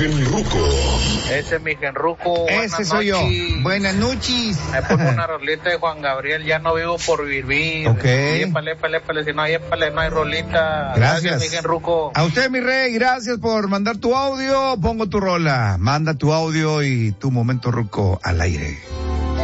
Genruco. Ese es mi Genruco. Ese soy yo. Buenas noches. Me pongo una rolita de Juan Gabriel, ya no vivo por vivir. Ok. Épale, si no hay épale, no hay rolita. Gracias. Mi Genruco. A usted, mi rey, gracias por mandar tu audio. Pongo tu rola. Manda tu audio y tu momento ruco al aire.